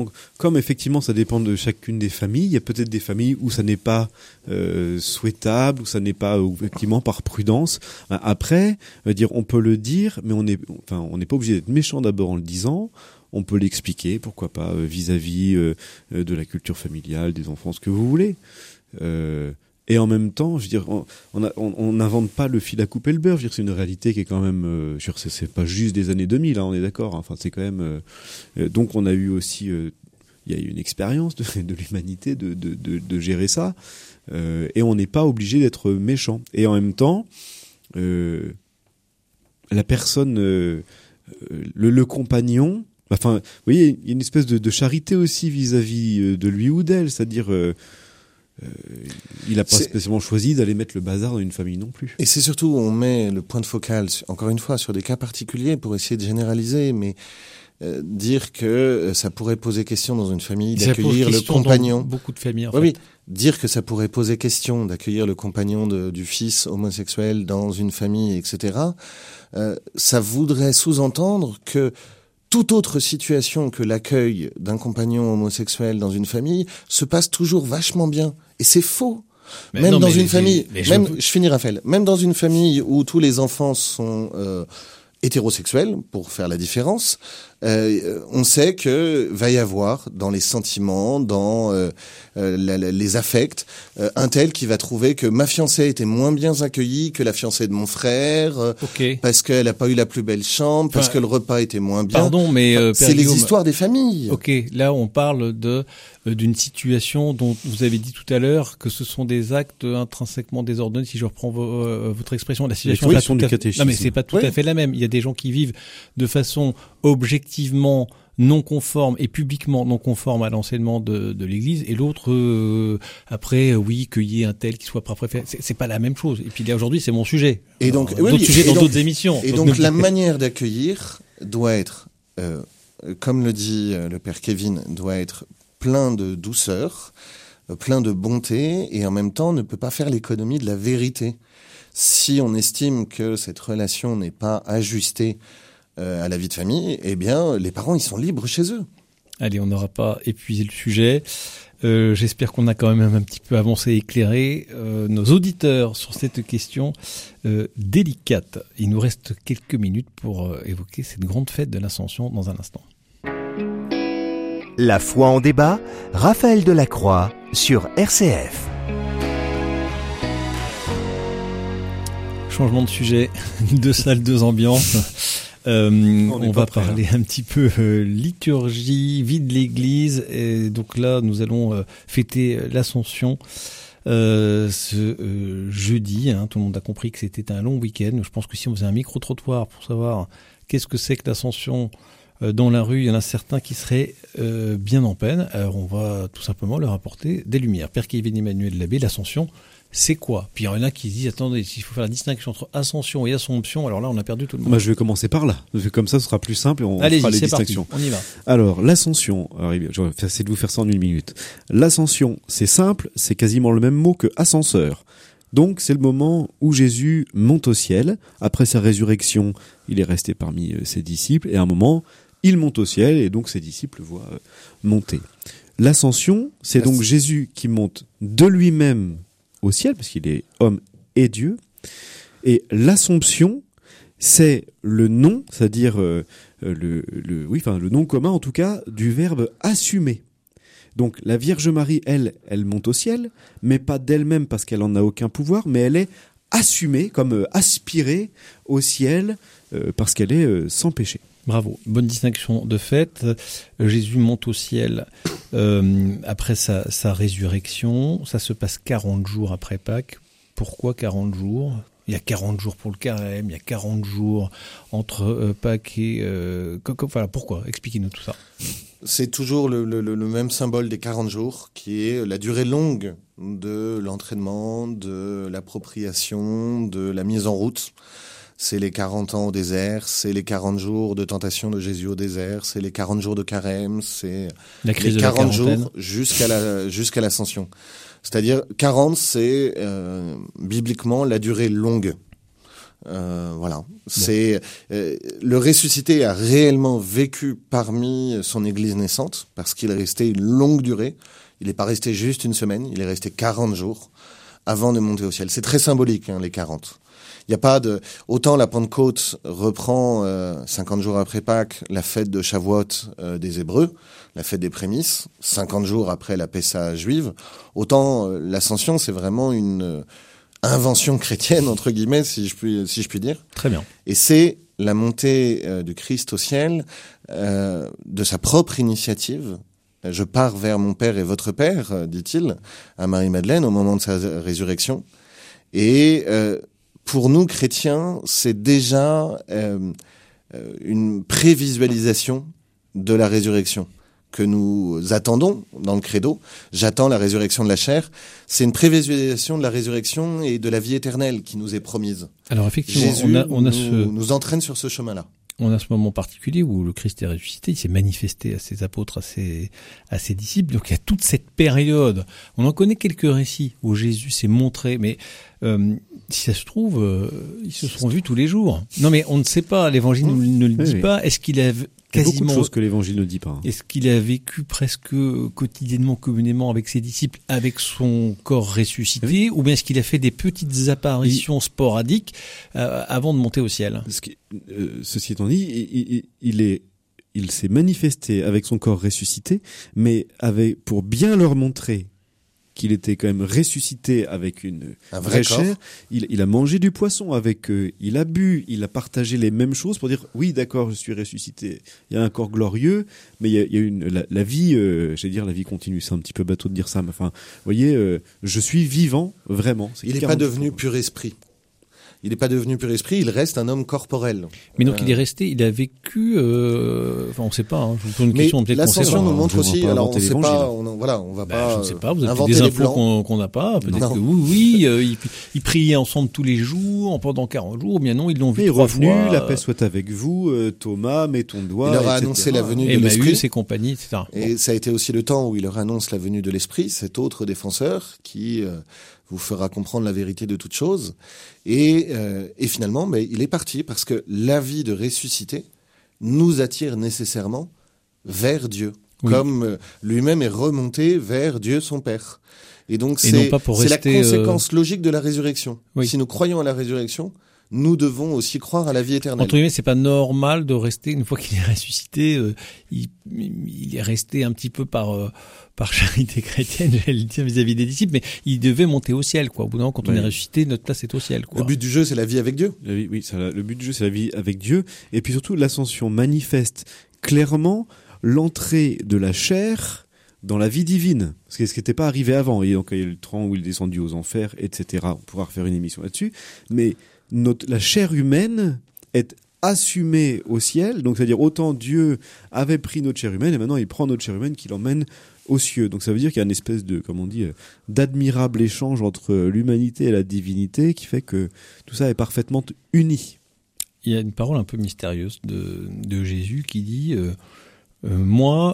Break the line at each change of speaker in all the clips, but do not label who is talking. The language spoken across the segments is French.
Comme effectivement ça dépend de chacune des familles, il y a peut-être des familles où ça n'est pas souhaitable, où ça n'est pas effectivement par prudence. Après, on peut le dire, mais on n'est pas obligé d'être méchant d'abord en le disant. On peut l'expliquer, pourquoi pas, vis-à-vis de la culture familiale, des enfants, ce que vous voulez. Et en même temps, on n'invente pas le fil à couper le beurre. C'est une réalité qui est quand même, c'est pas juste des années 2000, hein, on est d'accord. Hein. Enfin, c'est quand même. Donc, on a eu aussi, il y a eu une expérience de l'humanité de gérer ça, et on n'est pas obligé d'être méchant. Et en même temps, la personne, le compagnon. Enfin, vous voyez, il y a une espèce de charité aussi vis-à-vis de lui ou d'elle, c'est-à-dire. Il n'a pas spécialement choisi d'aller mettre le bazar dans une famille non plus.
Et c'est surtout, on met le point de focal, encore une fois, sur des cas particuliers pour essayer de généraliser, mais dire que ça pourrait poser question dans une famille d'accueillir le compagnon.
Beaucoup de familles, en
fait. Oui, dire que ça pourrait poser question d'accueillir le compagnon du fils homosexuel dans une famille, etc. Ça voudrait sous-entendre que toute autre situation que l'accueil d'un compagnon homosexuel dans une famille se passe toujours vachement bien. Et c'est faux. Même dans une famille, je finis Raphaël, même dans une famille où tous les enfants sont hétérosexuels, pour faire la différence, on sait que va y avoir dans les sentiments, dans les affects, un tel qui va trouver que ma fiancée était moins bien accueillie que la fiancée de mon frère, parce qu'elle a pas eu la plus belle chambre, parce que le repas était moins bien.
Pardon, mais
c'est les histoires des familles.
Ok, là on parle d'une situation dont vous avez dit tout à l'heure que ce sont des actes intrinsèquement désordonnés. Si je reprends votre expression, la situation
du
non, mais c'est pas tout à fait la même. Il y a des gens qui vivent de façon objectivement non conforme et publiquement non conforme à l'enseignement de l'Église, et l'autre après qu'il y ait un tel qui soit pas préféré, c'est pas la même chose. Et puis là aujourd'hui c'est mon sujet.
Et donc
d'autres sujets dans d'autres émissions.
Et donc la manière d'accueillir doit être, comme le dit le père Kevin, doit être plein de douceur, plein de bonté, et en même temps ne peut pas faire l'économie de la vérité. Si on estime que cette relation n'est pas ajustée à la vie de famille, eh bien, les parents, ils sont libres chez eux.
Allez, on n'aura pas épuisé le sujet. J'espère qu'on a quand même un petit peu avancé et éclairé nos auditeurs sur cette question délicate. Il nous reste quelques minutes pour évoquer cette grande fête de l'Ascension dans un instant.
La foi en débat, Raphaël Delacroix sur RCF.
Changement de sujet, deux salles, deux ambiances. On va parler un petit peu liturgie, vie de l'Église. Et donc là, nous allons fêter l'Ascension ce jeudi. Tout le monde a compris que c'était un long week-end. Je pense que si on faisait un micro-trottoir pour savoir qu'est-ce que c'est que l'Ascension dans la rue, il y en a certains qui seraient bien en peine. Alors on va tout simplement leur apporter des lumières. Père Kevin Emmanuel Labbé, l'Ascension, c'est quoi? Puis il y en a qui se disent, attendez, s'il faut faire la distinction entre Ascension et Assomption, alors là on a perdu tout le monde.
Je vais commencer par là. Comme ça, ce sera plus simple et on fera les distinctions.
Parti, on y va.
Alors, l'Ascension, je vais essayer de vous faire ça en une minute. L'Ascension, c'est simple, c'est quasiment le même mot que ascenseur. Donc, c'est le moment où Jésus monte au ciel. Après sa résurrection, il est resté parmi ses disciples, et à un moment, il monte au ciel, et donc ses disciples voient monter. L'Ascension, c'est donc Jésus qui monte de lui-même au ciel, parce qu'il est homme et Dieu. Et l'Assomption, c'est le nom, c'est-à-dire le nom commun en tout cas du verbe assumer. Donc la Vierge Marie, elle monte au ciel, mais pas d'elle-même parce qu'elle en a aucun pouvoir, mais elle est assumée, comme aspirée au ciel, parce qu'elle est sans péché.
Bravo, bonne distinction de fait. Jésus monte au ciel après sa résurrection. Ça se passe 40 jours après Pâques. Pourquoi 40 jours ? Il y a 40 jours pour le carême, il y a 40 jours entre Pâques et... voilà, pourquoi ? Expliquez-nous tout ça.
C'est toujours le même symbole des 40 jours, qui est la durée longue de l'entraînement, de l'appropriation, de la mise en route. C'est les 40 ans au désert, c'est les 40 jours de tentation de Jésus au désert, c'est les 40 jours de carême, c'est les 40 jours jusqu'à l'ascension. C'est-à-dire 40, c'est bibliquement la durée longue. Voilà. C'est le ressuscité a réellement vécu parmi son Église naissante parce qu'il est resté une longue durée. Il n'est pas resté juste une semaine, il est resté 40 jours avant de monter au ciel. C'est très symbolique, les 40. Il n'y a pas de... Autant la Pentecôte reprend 50 jours après Pâques la fête de Shavuot des Hébreux, la fête des prémices, 50 jours après la Pessa juive, autant l'Ascension, c'est vraiment une invention chrétienne, entre guillemets, si je puis dire.
Très bien.
Et c'est la montée du Christ au ciel, de sa propre initiative. Je pars vers mon Père et votre Père, dit-il à Marie-Madeleine au moment de sa résurrection. Et pour nous, chrétiens, c'est déjà une prévisualisation de la résurrection que nous attendons dans le credo. J'attends la résurrection de la chair. C'est une prévisualisation de la résurrection et de la vie éternelle qui nous est promise.
Alors effectivement,
Jésus nous entraîne sur ce chemin-là.
On a ce moment particulier où le Christ est ressuscité, il s'est manifesté à ses apôtres, à ses disciples. Donc il y a toute cette période. On en connaît quelques récits où Jésus s'est montré, mais si ça se trouve, ils se sont vus tous les jours. Non, mais on ne sait pas. L'Évangile ne le dit pas. Est-ce qu'il a
Il y a beaucoup de
quasiment...
choses que l'Évangile ne dit pas.
Est-ce qu'il a vécu presque quotidiennement, communément avec ses disciples, avec son corps ressuscité, ou bien est-ce qu'il a fait des petites apparitions sporadiques avant de monter au ciel?
Ceci étant dit, il s'est manifesté avec son corps ressuscité, mais pour bien leur montrer qu'il était quand même ressuscité avec une vraie chair. Il a mangé du poisson avec eux, il a bu, il a partagé les mêmes choses pour dire oui, d'accord, je suis ressuscité. Il y a un corps glorieux, mais il y a la vie, j'allais dire la vie continue. C'est un petit peu bateau de dire ça, mais enfin, vous voyez, je suis vivant vraiment.
Il n'est pas devenu pur esprit. Il n'est pas devenu pur esprit, il reste un homme corporel.
Mais donc il est resté, il a vécu, enfin on ne sait pas, hein, je vous pose une question, peut-être
l'Ascension nous montre aussi, alors on ne sait pas, on va pas
je ne sais pas, vous avez
inventer
des
des
infos
plans.
qu'on n'a pas, peut-être que oui, ils priaient ensemble tous les jours, pendant 40 jours, bien non, ils l'ont vu 3
revenu,
fois.
La paix soit avec vous, Thomas, mets ton doigt,
il leur a
etc.
annoncé la venue de
Emmaüs
l'Esprit.
et compagnie, etc.
Et ça a été aussi le temps où il leur annonce la venue de l'Esprit, cet autre défenseur qui vous fera comprendre la vérité de toute chose. Et finalement, il est parti parce que la vie de ressuscité nous attire nécessairement vers Dieu, comme lui-même est remonté vers Dieu son Père. Et donc c'est la conséquence logique de la résurrection. Oui. Si nous croyons à la résurrection, nous devons aussi croire à la vie éternelle.
Entre guillemets, c'est pas normal de rester, une fois qu'il est ressuscité, il est resté un petit peu par charité chrétienne, j'allais dire, vis-à-vis des disciples, mais il devait monter au ciel, quoi. Au bout d'un moment, quand on est ressuscité, notre place est au ciel, quoi.
Le but du jeu, c'est la vie avec Dieu.
Le but du jeu, c'est la vie avec Dieu. Et puis surtout, l'ascension manifeste clairement l'entrée de la chair dans la vie divine. Ce qui n'était pas arrivé avant. Et donc, il y a le temps où il est descendu aux enfers, etc. On pourra refaire une émission là-dessus. Mais la chair humaine est assumée au ciel. Donc, c'est-à-dire, autant Dieu avait pris notre chair humaine, et maintenant, il prend notre chair humaine, qu'il l'emmène aux cieux. Donc, ça veut dire qu'il y a une espèce de, comme on dit, d'admirable échange entre l'humanité et la divinité qui fait que tout ça est parfaitement uni.
Il y a une parole un peu mystérieuse de Jésus qui dit... moi,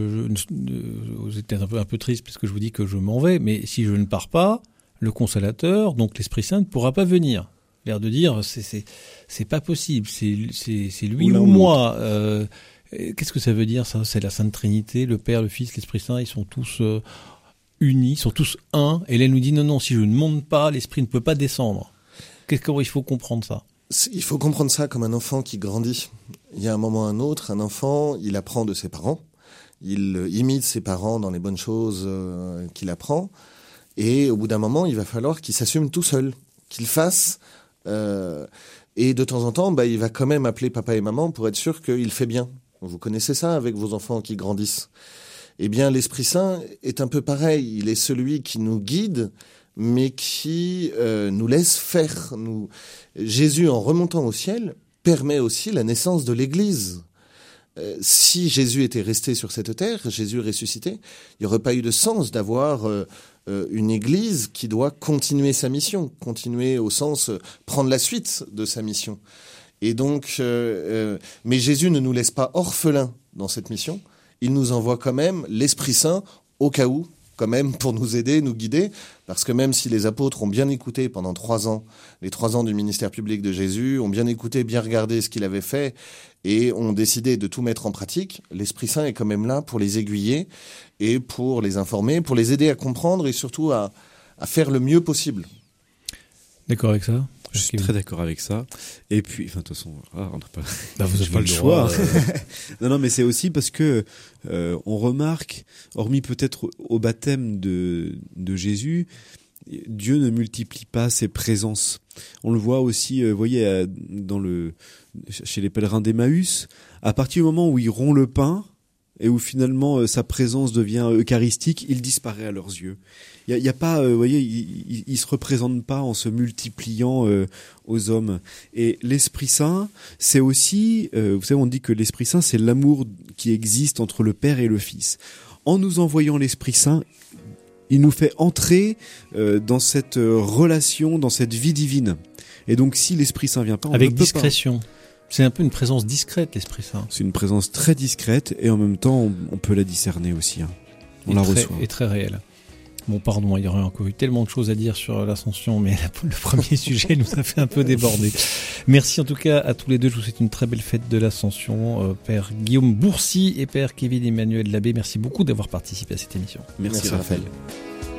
vous êtes un peu triste parce que je vous dis que je m'en vais, mais si je ne pars pas, le Consolateur, donc l'Esprit Saint, ne pourra pas venir. L'air de dire, c'est pas possible, c'est lui ou moi. Qu'est-ce que ça veut dire, ça? C'est la Sainte Trinité, le Père, le Fils, l'Esprit Saint, ils sont tous unis, ils sont tous un. Et là, elle nous dit, non, si je ne monte pas, l'Esprit ne peut pas descendre. Comment il faut comprendre ça?
Il faut comprendre ça comme un enfant qui grandit. Il y a un moment ou un autre, un enfant, il apprend de ses parents. Il imite ses parents dans les bonnes choses qu'il apprend. Et au bout d'un moment, il va falloir qu'il s'assume tout seul, qu'il fasse. Et de temps en temps, il va quand même appeler papa et maman pour être sûr qu'il fait bien. Vous connaissez ça avec vos enfants qui grandissent. Eh bien, l'Esprit Saint est un peu pareil. Il est celui qui nous guide, mais qui nous laisse faire. Jésus, en remontant au ciel, permet aussi la naissance de l'Église. Si Jésus était resté sur cette terre, Jésus ressuscité, il n'y aurait pas eu de sens d'avoir une Église qui doit continuer sa mission, continuer au sens prendre la suite de sa mission. Et donc, mais Jésus ne nous laisse pas orphelins dans cette mission. Il nous envoie quand même l'Esprit Saint au cas où quand même pour nous aider, nous guider, parce que même si les apôtres ont bien écouté pendant 3 ans, les 3 ans du ministère public de Jésus, ont bien écouté, bien regardé ce qu'il avait fait et ont décidé de tout mettre en pratique, l'Esprit Saint est quand même là pour les aiguiller et pour les informer, pour les aider à comprendre et surtout à faire le mieux possible.
D'accord avec ça ?
Je suis très d'accord avec ça. Et puis, enfin, de toute façon, on n'a pas,
vous avez
pas le choix.
droit.
Non, mais c'est aussi parce que on remarque, hormis peut-être au baptême de Jésus, Dieu ne multiplie pas ses présences. On le voit aussi, vous voyez, chez les pèlerins d'Emmaüs, à partir du moment où ils rompent le pain et où finalement sa présence devient eucharistique, il disparaît à leurs yeux. Il y a pas, vous voyez, il se représente pas en se multipliant aux hommes. Et l'Esprit Saint, c'est aussi, vous savez, on dit que l'Esprit Saint, c'est l'amour qui existe entre le Père et le Fils. En nous envoyant l'Esprit Saint, il nous fait entrer dans cette relation, dans cette vie divine. Et donc, si l'Esprit Saint vient pas, on
avec
ne peut
discrétion.
pas.
C'est un peu une présence discrète, l'Esprit Saint.
C'est une présence très discrète et en même temps, on peut la discerner aussi. Hein. On la reçoit.
Et très réelle. Bon, pardon, il y aurait encore eu tellement de choses à dire sur l'Ascension, mais le premier sujet nous a fait un peu déborder. Merci en tout cas à tous les deux. Je vous souhaite une très belle fête de l'Ascension. Père Guillaume Bourcy et Père Kevin Emmanuel Labbé, merci beaucoup d'avoir participé à cette émission.
Merci Raphaël.